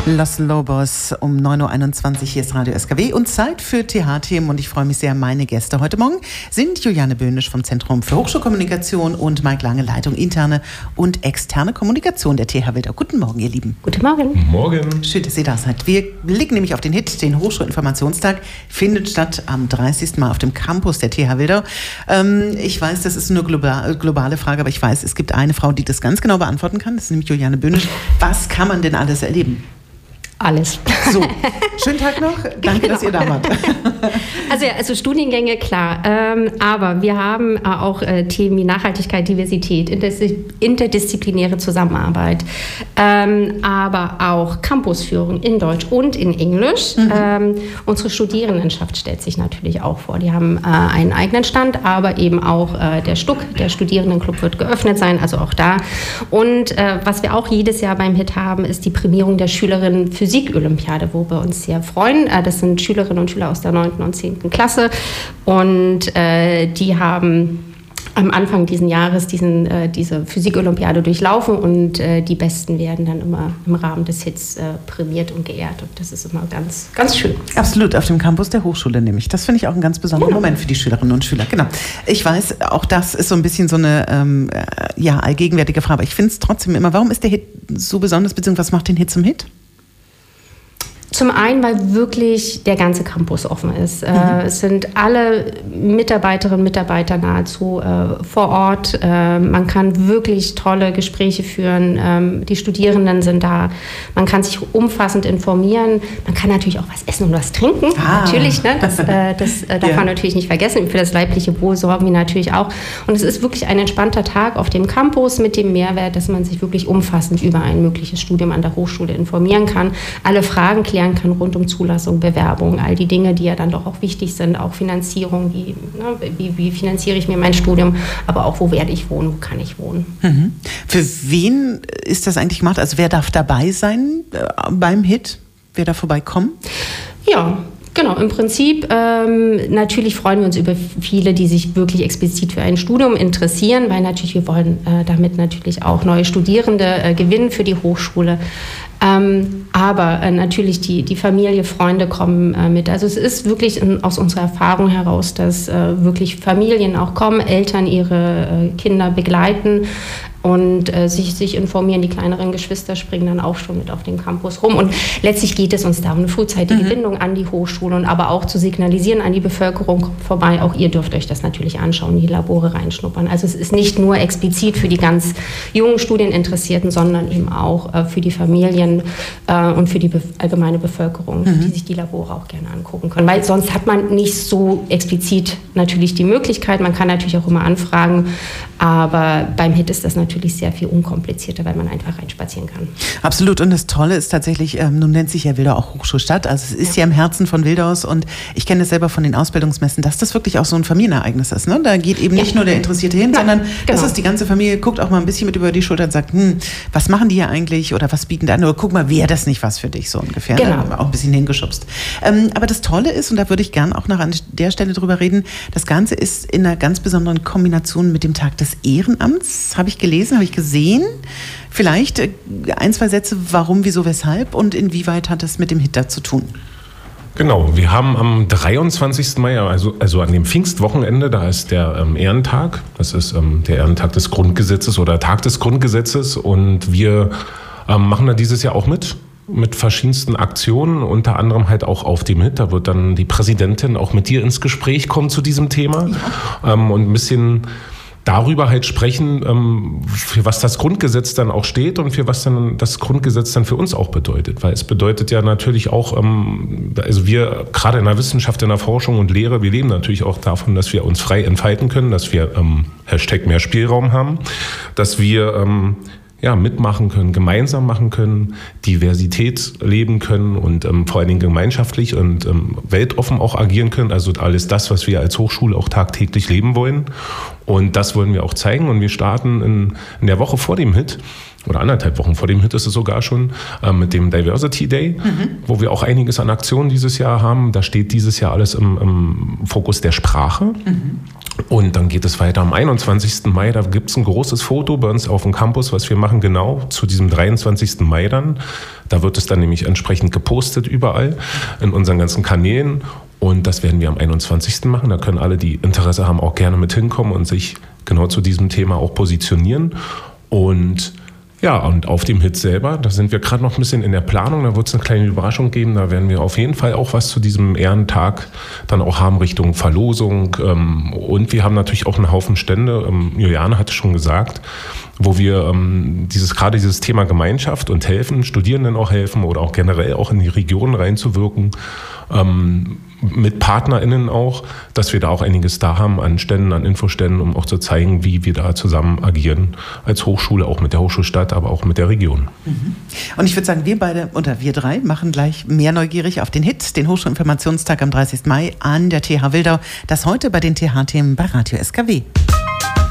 Los Lobos um 9.21 Uhr. Hier ist Radio SKW und Zeit für TH-Themen. Und ich freue mich sehr, meine Gäste heute Morgen sind Juliane Böhnisch vom Zentrum für Hochschulkommunikation und Mike Lange, Leitung interne und externe Kommunikation der TH Wildau. Guten Morgen, ihr Lieben. Guten Morgen. Morgen. Schön, dass ihr da seid. Wir blicken nämlich auf den HIT, den Hochschulinformationstag. Findet statt am 30. Mal auf dem Campus der TH Wildau. Ich weiß, das ist eine globale Frage, aber ich weiß, es gibt eine Frau, die das ganz genau beantworten kann. Das ist nämlich Juliane Böhnisch. Was kann man denn alles erleben? Alles. So, schönen Tag noch. Danke, genau, dass ihr da wart. Also Studiengänge, klar. Aber wir haben auch Themen wie Nachhaltigkeit, Diversität, interdisziplinäre Zusammenarbeit, aber auch Campusführung in Deutsch und in Englisch. Unsere Studierendenschaft stellt sich natürlich auch vor. Die haben einen eigenen Stand, aber eben auch der STUK, der Studierendenclub, wird geöffnet sein, also auch da. Und was wir auch jedes Jahr beim HIT haben, ist die Prämierung der Schülerinnen Physik-Olympiade, wo wir uns sehr freuen. Das sind Schülerinnen und Schüler aus der 9. und 10. Klasse und die haben am Anfang dieses Jahres diese Physik-Olympiade durchlaufen und die Besten werden dann immer im Rahmen des HITs prämiert und geehrt und das ist immer ganz, ganz schön. Absolut, auf dem Campus der Hochschule nämlich. Das finde ich auch ein ganz besonderer Moment für die Schülerinnen und Schüler. Genau. Ich weiß, auch das ist so ein bisschen so eine allgegenwärtige Frage, aber ich finde es trotzdem immer, warum ist der HIT so besonders, beziehungsweise was macht den HIT zum HIT? Zum einen, weil wirklich der ganze Campus offen ist. Es sind alle Mitarbeiterinnen und Mitarbeiter nahezu vor Ort. Man kann wirklich tolle Gespräche führen. Die Studierenden sind da. Man kann sich umfassend informieren. Man kann natürlich auch was essen und was trinken. Natürlich, ne? Das darf man natürlich nicht vergessen. Für das leibliche Wohl sorgen wir natürlich auch. Und es ist wirklich ein entspannter Tag auf dem Campus mit dem Mehrwert, dass man sich wirklich umfassend über ein mögliches Studium an der Hochschule informieren kann. Alle Fragen klären kann rund um Zulassung, Bewerbung, all die Dinge, die ja dann doch auch wichtig sind, auch Finanzierung, wie finanziere ich mir mein Studium, aber auch, wo werde ich wohnen, wo kann ich wohnen. Für wen ist das eigentlich gemacht? Also wer darf dabei sein beim HIT? Wer darf vorbeikommen? Ja, genau, im Prinzip natürlich freuen wir uns über viele, die sich wirklich explizit für ein Studium interessieren, weil natürlich wir wollen damit natürlich auch neue Studierende gewinnen für die Hochschule. Aber natürlich die Familie, Freunde kommen mit. Also es ist wirklich aus unserer Erfahrung heraus, dass wirklich Familien auch kommen, Eltern ihre Kinder begleiten und sich informieren. Die kleineren Geschwister springen dann auch schon mit auf den Campus rum. Und letztlich geht es uns darum, eine frühzeitige Bindung an die Hochschule und aber auch zu signalisieren an die Bevölkerung, kommt vorbei, auch ihr dürft euch das natürlich anschauen, die Labore reinschnuppern. Also es ist nicht nur explizit für die ganz jungen Studieninteressierten, sondern eben auch für die Familien und für die allgemeine Bevölkerung, die sich die Labore auch gerne angucken können. Weil sonst hat man nicht so explizit natürlich die Möglichkeit, man kann natürlich auch immer anfragen, aber beim HIT ist das natürlich sehr viel unkomplizierter, weil man einfach reinspazieren kann. Absolut. Und das Tolle ist tatsächlich, nun nennt sich ja Wildau auch Hochschulstadt. Also es ist ja im Herzen von Wildaus und ich kenne es selber von den Ausbildungsmessen, dass das wirklich auch so ein Familienereignis ist. Ne? Da geht eben nicht nur der Interessierte hin, sondern das ist die ganze Familie, guckt auch mal ein bisschen mit über die Schulter und sagt, was machen die hier eigentlich oder was bieten die an? Oder guck mal, wäre das nicht was für dich so ungefähr? Genau. Ne? Auch ein bisschen hingeschubst. Aber das Tolle ist, und da würde ich gern auch noch an der Stelle drüber reden, das Ganze ist in einer ganz besonderen Kombination mit dem Tag des Ehrenamts, habe ich gelesen, habe ich gesehen. Vielleicht 1, 2 Sätze, warum, wieso, weshalb und inwieweit hat das mit dem HIT da zu tun? Genau, wir haben am 23. Mai, also an dem Pfingstwochenende, da ist der Ehrentag. Das ist der Ehrentag des Grundgesetzes oder Tag des Grundgesetzes und wir machen da dieses Jahr auch mit verschiedensten Aktionen, unter anderem halt auch auf dem HIT. Da wird dann die Präsidentin auch mit dir ins Gespräch kommen zu diesem Thema und ein bisschen darüber halt sprechen, für was das Grundgesetz dann auch steht und für was dann das Grundgesetz dann für uns auch bedeutet. Weil es bedeutet ja natürlich auch, also wir gerade in der Wissenschaft, in der Forschung und Lehre, wir leben natürlich auch davon, dass wir uns frei entfalten können, dass wir Hashtag mehr Spielraum haben, dass wir mitmachen können, gemeinsam machen können, Diversität leben können und vor allen Dingen gemeinschaftlich und weltoffen auch agieren können. Also alles das, was wir als Hochschule auch tagtäglich leben wollen. Und das wollen wir auch zeigen. Und wir starten in der Woche vor dem HIT, oder 1,5 Wochen vor dem HIT ist es sogar schon, mit dem Diversity Day, wo wir auch einiges an Aktionen dieses Jahr haben. Da steht dieses Jahr alles im Fokus der Sprache. Und dann geht es weiter am 21. Mai, da gibt es ein großes Foto bei uns auf dem Campus, was wir machen genau zu diesem 23. Mai dann. Da wird es dann nämlich entsprechend gepostet überall in unseren ganzen Kanälen. Und das werden wir am 21. machen. Da können alle, die Interesse haben, auch gerne mit hinkommen und sich genau zu diesem Thema auch positionieren. Und ja, und auf dem Hit selber, da sind wir gerade noch ein bisschen in der Planung, da wird es eine kleine Überraschung geben, da werden wir auf jeden Fall auch was zu diesem Ehrentag dann auch haben Richtung Verlosung und wir haben natürlich auch einen Haufen Stände, Juliane hatte schon gesagt, wo wir dieses Thema Gemeinschaft und helfen, Studierenden auch helfen oder auch generell auch in die Region reinzuwirken, mit PartnerInnen auch, dass wir da auch einiges da haben an Ständen, an Infoständen, um auch zu zeigen, wie wir da zusammen agieren als Hochschule, auch mit der Hochschulstadt, aber auch mit der Region. Und ich würde sagen, wir beide oder wir drei machen gleich mehr neugierig auf den Hit, den Hochschulinformationstag am 30. Mai an der TH Wildau. Das heute bei den TH-Themen bei Radio SKW.